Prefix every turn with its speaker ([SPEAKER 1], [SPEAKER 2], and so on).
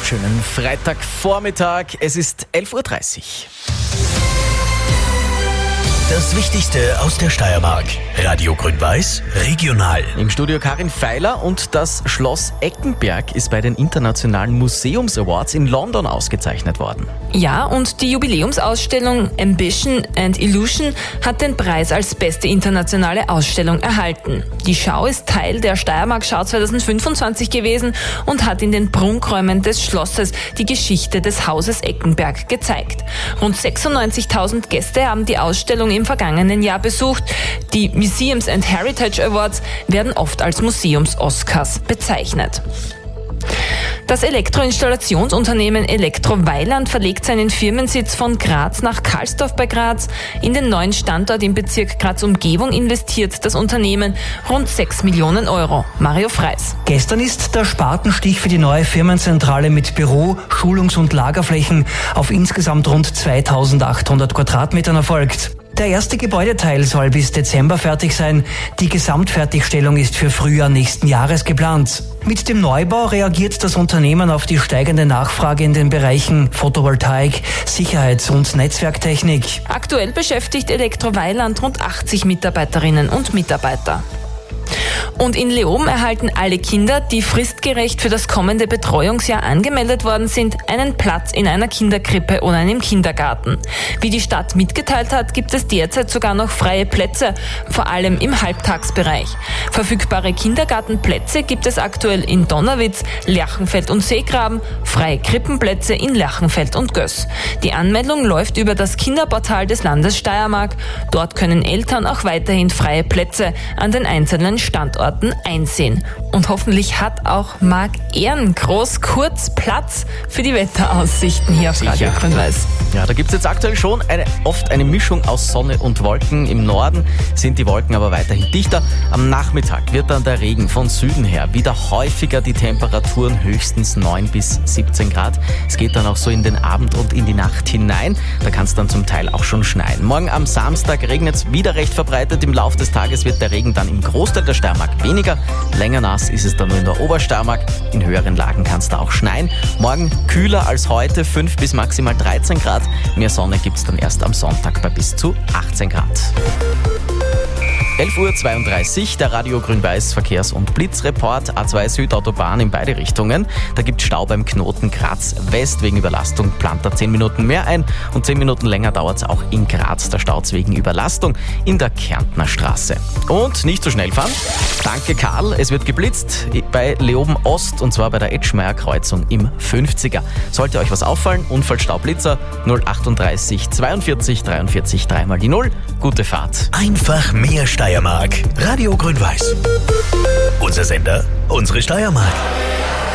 [SPEAKER 1] Schönen Freitagvormittag, es ist 11.30 Uhr.
[SPEAKER 2] Das Wichtigste aus der Steiermark. Radio Grün-Weiß, regional.
[SPEAKER 1] Im Studio Karin Feiler und das Schloss Eckenberg ist bei den Internationalen Museums Awards in London ausgezeichnet worden.
[SPEAKER 3] Ja, und die Jubiläumsausstellung Ambition and Illusion hat den Preis als beste internationale Ausstellung erhalten. Die Schau ist Teil der Steiermark-Schau 2025 gewesen und hat in den Prunkräumen des Schlosses die Geschichte des Hauses Eckenberg gezeigt. Rund 96.000 Gäste haben die Ausstellung im vergangenen Jahr besucht. Die Museums and Heritage Awards werden oft als Museums-Oscars bezeichnet. Das Elektroinstallationsunternehmen Elektro Weiland verlegt seinen Firmensitz von Graz nach Karlsdorf bei Graz. In den neuen Standort im Bezirk Graz-Umgebung investiert das Unternehmen rund 6 Millionen Euro. Mario Freis.
[SPEAKER 4] Gestern ist der Spatenstich für die neue Firmenzentrale mit Büro-, Schulungs- und Lagerflächen auf insgesamt rund 2800 Quadratmetern erfolgt. Der erste Gebäudeteil soll bis Dezember fertig sein. Die Gesamtfertigstellung ist für Frühjahr nächsten Jahres geplant. Mit dem Neubau reagiert das Unternehmen auf die steigende Nachfrage in den Bereichen Photovoltaik, Sicherheits- und Netzwerktechnik.
[SPEAKER 3] Aktuell beschäftigt Elektro Weiland rund 80 Mitarbeiterinnen und Mitarbeiter. Und in Leoben erhalten alle Kinder, die fristgerecht für das kommende Betreuungsjahr angemeldet worden sind, einen Platz in einer Kinderkrippe oder einem Kindergarten. Wie die Stadt mitgeteilt hat, gibt es derzeit sogar noch freie Plätze, vor allem im Halbtagsbereich. Verfügbare Kindergartenplätze gibt es aktuell in Donnerwitz, Lerchenfeld und Seegraben, freie Krippenplätze in Lerchenfeld und Göß. Die Anmeldung läuft über das Kinderportal des Landes Steiermark. Dort können Eltern auch weiterhin freie Plätze an den einzelnen Standorten einsehen. Und hoffentlich hat auch Marc Ehrengroß kurz Platz für die Wetteraussichten hier auf Radio Grün-Weiß.
[SPEAKER 1] Ja, da gibt es jetzt aktuell schon oft eine Mischung aus Sonne und Wolken. Im Norden sind die Wolken aber weiterhin dichter. Am Nachmittag wird dann der Regen von Süden her wieder häufiger, die Temperaturen höchstens 9 bis 17 Grad. Es geht dann auch so in den Abend und in die Nacht hinein. Da kann es dann zum Teil auch schon schneien. Morgen am Samstag regnet es wieder recht verbreitet. Im Laufe des Tages wird der Regen dann im Großteil der Steiermark weniger. Länger nass ist es dann nur in der Obersteiermark. In höheren Lagen kann es da auch schneien. Morgen kühler als heute, 5 bis maximal 13 Grad. Mehr Sonne gibt es dann erst am Sonntag bei bis zu 18 Grad. 11.32 Uhr, der Radio Grün-Weiß Verkehrs- und Blitzreport. A2 Südautobahn in beide Richtungen. Da gibt es Stau beim Knoten Graz West. Wegen Überlastung plant er 10 Minuten mehr ein und 10 Minuten länger dauert es auch in Graz. Da staut es wegen Überlastung in der Kärntner Straße. Und nicht so schnell fahren. Danke Karl, es wird geblitzt bei Leoben Ost und zwar bei der Etschmeier Kreuzung im 50er. Sollte euch was auffallen, Unfallstaublitzer 038 42 43 3 mal die 0. Gute Fahrt.
[SPEAKER 2] Einfach mehr Steiermark. Radio Grün-Weiß. Unser Sender, unsere Steiermark.